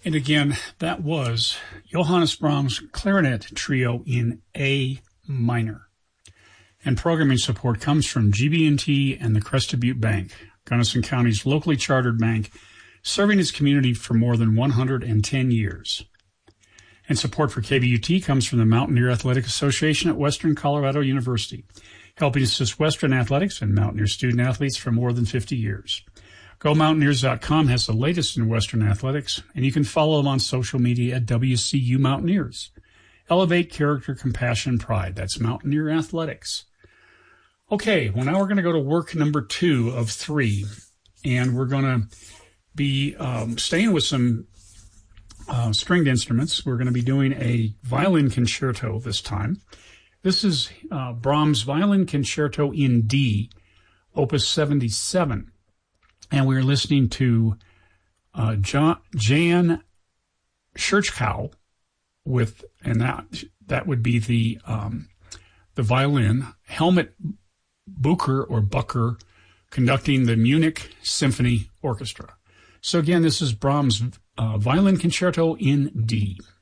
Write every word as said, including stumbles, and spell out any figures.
And again, that was Johannes Brahms' Clarinet Trio in A minor. And programming support comes from G B and T and the Crested Butte Bank, Gunnison County's locally chartered bank, serving its community for more than one hundred ten years. And support for K B U T comes from the Mountaineer Athletic Association at Western Colorado University, helping assist Western athletics and Mountaineer student athletes for more than fifty years. Go Mountaineers dot com has the latest in Western athletics, and you can follow them on social media at W C U Mountaineers. Elevate character, compassion, pride. That's Mountaineer Athletics. Okay, well, now we're going to go to work number two of three, and we're going to be um, staying with some uh, stringed instruments. We're going to be doing a violin concerto this time. This is uh, Brahms' Violin Concerto in D, Opus seventy-seven. And we're listening to uh, John, Jan Schurchkow with, and that that would be the um, the violin. Helmut Bucher or Bucker conducting the Munich Symphony Orchestra. So again, this is Brahms' uh, Violin Concerto in D.